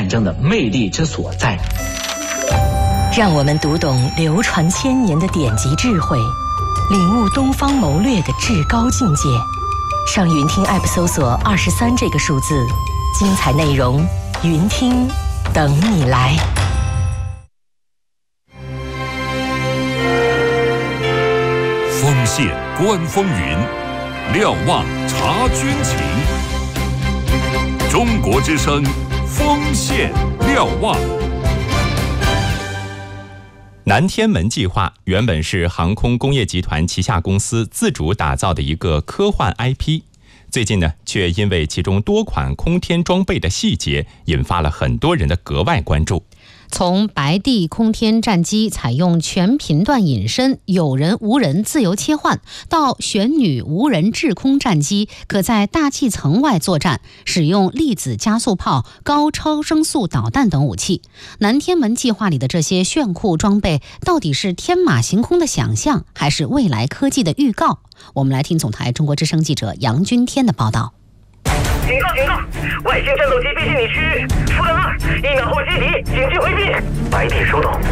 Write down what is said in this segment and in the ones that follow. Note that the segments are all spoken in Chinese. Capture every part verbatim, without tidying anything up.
战争的魅力之所在。 让我们读懂流传千年的典籍智慧，领悟东方谋略的至高境界。上云听 App 搜索二十三这个数字，精彩内容，云听等你来。 锋线观风云，瞭望察军情。中国之声，锋线瞭望。 南天门计划原本是航空工业集团旗下公司自主打造的一个科幻 I P， 最近呢，却因为其中多款空天装备的细节，引发了很多人的格外关注。 从白帝空天战机采用全频段隐身、有人无人自由切换，到玄女无人制空战机可在大气层外作战，使用粒子加速炮、高超声速导弹等武器，南天门计划里的这些炫酷装备，到底是天马行空的想象，还是未来科技的预告？我们来听总台中国之声记者杨君天的报道。 警告警告！外星战斗机逼近你区域，负担二，一秒后击敌，警惕回避。白帝收到。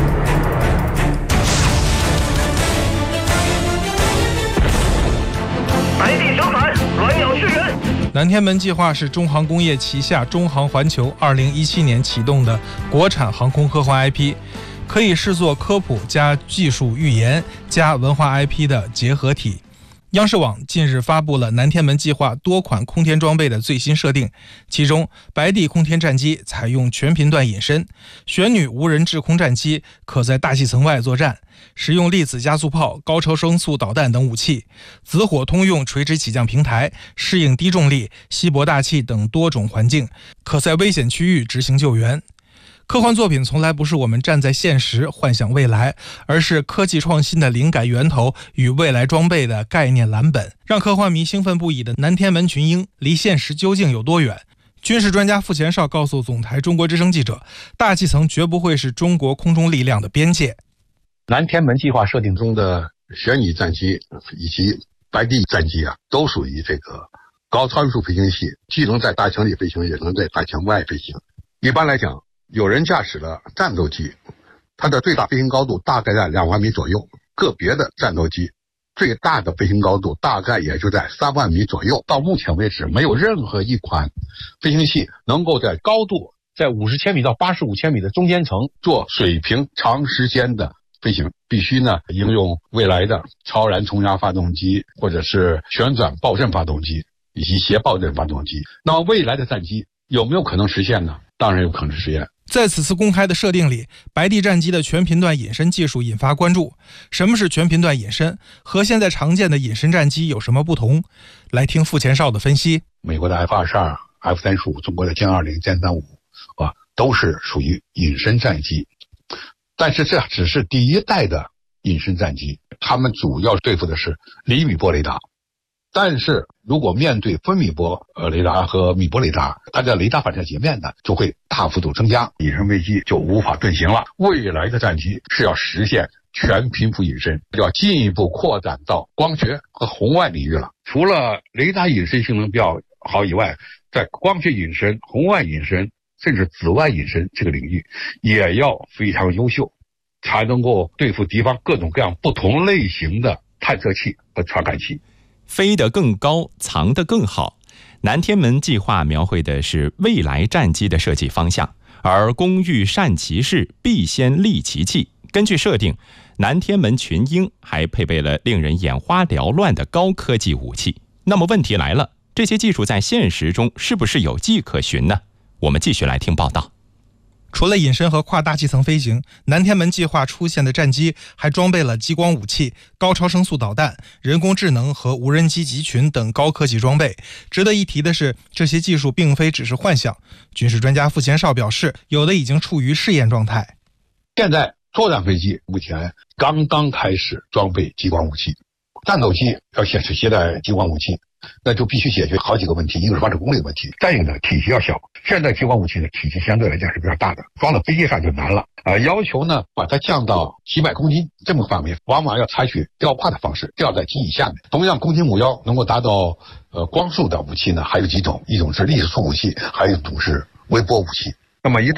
白帝折返，鸾鸟驰援。 南天门计划是中航工业旗下中航环球二零一七年启动的国产航空科幻 I P， 可以视作科普加技术预言加文化 I P 的结合体。央视网近日发布了南天门计划多款空天装备的最新设定，其中白帝空天战机采用全频段隐身，玄女无人制空战机可在大气层外作战，使用粒子加速炮、高超声速导弹等武器，紫火通用垂直起降平台，适应低重力、稀薄大气等多种环境，可在危险区域执行救援。科幻作品从来不是我们站在现实幻想未来，而是科技创新的灵感源头与未来装备的概念蓝本。让科幻迷兴奋不已的南天门群英离现实究竟有多远？军事专家傅前绍告诉总台中国之声记者，大气层绝不会是中国空中力量的边界。 南天门计划设定中的玄女战机以及白帝战机啊，都属于这个高超音速飞行器，既能在大气层里飞行，也能在大气层外飞行。一般来讲，有人驾驶的战斗机，它的最大飞行高度大概在两万米左右，个别的战斗机最大的飞行高度大概也就在三万米左右。到目前为止，没有任何一款飞行器能够在高度在五十千米到八十五千米的中间层做水平长时间的飞行，必须呢应用未来的超燃冲压发动机，或者是旋转爆震发动机以及斜爆震发动机。那么未来的战机有没有可能实现呢？当然有可能实现。 在此次公开的设定里，白帝战机的全频段隐身技术引发关注。什么是全频段隐身？和现在常见的隐身战机有什么不同？来听傅前绍的分析。 美国的 F 二十二、F 三十五，中国的歼二零、歼三五啊，都是属于隐身战机。但是这只是第一代的隐身战机，他们主要对付的是厘米波雷达。但是如果面对分米波呃雷达和米波雷达，它的雷达反射截面呢就会大幅度增加，隐身飞机就无法遁形了。未来的战机是要实现全频幅隐身，要进一步扩展到光学和红外领域了。除了雷达隐身性能比较好以外，在光学隐身、红外隐身甚至紫外隐身这个领域也要非常优秀，才能够对付敌方各种各样不同类型的探测器和传感器。 飞得更高，藏得更好。南天门计划描绘的是未来战机的设计方向，而工欲善其事，必先利其器。根据设定，南天门群英还配备了令人眼花缭乱的高科技武器。那么问题来了，这些技术在现实中是不是有迹可循呢？我们继续来听报道。 除了隐身和跨大气层飞行，南天门计划出现的战机还装备了激光武器、高超声速导弹、人工智能和无人机集群等高科技装备。值得一提的是，这些技术并非只是幻想。军事专家傅前绍表示，有的已经处于试验状态。 现在作战飞机目前刚刚开始装备激光武器，战斗机要显示携带激光武器，那就必须解决好几个问题，一个是发射功率问题，再一个呢体积要小。现在激光武器的体积相对来讲是比较大的，装到飞机上就难了啊、呃。要求呢把它降到几百公斤这么范围，往往要采取吊挂的方式，吊在机翼下面。同样，空天五幺能够达到呃光速的武器呢还有几种，一种是粒子束武器，还有一种是微波武器。那么一旦